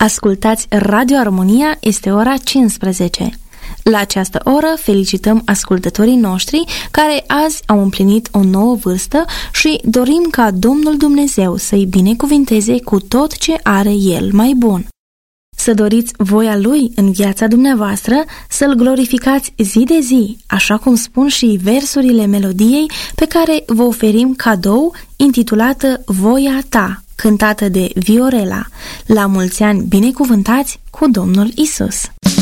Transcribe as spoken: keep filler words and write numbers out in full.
Ascultați Radio Armonia, este ora cincisprezece. La această oră felicităm ascultătorii noștri care azi au împlinit o nouă vârstă și dorim ca Domnul Dumnezeu să-i binecuvinteze cu tot ce are El mai bun. Să doriți voia Lui în viața dumneavoastră, să-L glorificați zi de zi, așa cum spun și versurile melodiei pe care vă oferim cadou, intitulată Voia Ta, cântată de Viorela. La mulți ani binecuvântați cu Domnul Isus!